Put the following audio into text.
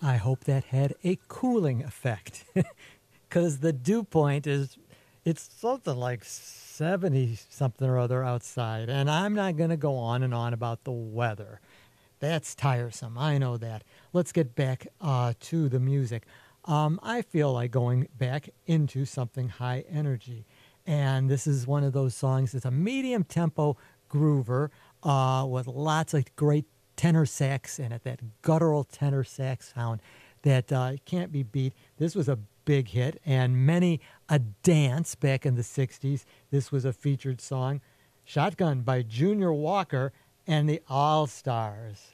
I hope that had a cooling effect because the dew point it's something like 70 something or other outside. And I'm not going to go on and on about the weather. That's tiresome. I know that. Let's get back to the music. I feel like going back into something high energy. And this is one of those songs. It's a medium tempo groover with lots of great tenor sax in it, that guttural tenor sax sound that can't be beat. This was a big hit, and many a dance back in the 60s. This was a featured song. Shotgun by Junior Walker and the All Stars.